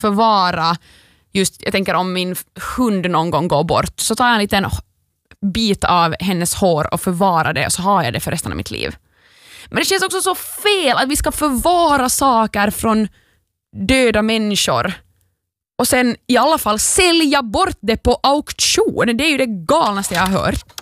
förvara just, jag tänker om min hund någon gång går bort, så tar jag en liten bit av hennes hår och förvarar det, och så har jag det för resten av mitt liv. Men det känns också så fel att vi ska förvara saker från döda människor och sen i alla fall sälja bort det på auktion. Det är ju det galnaste jag har hört.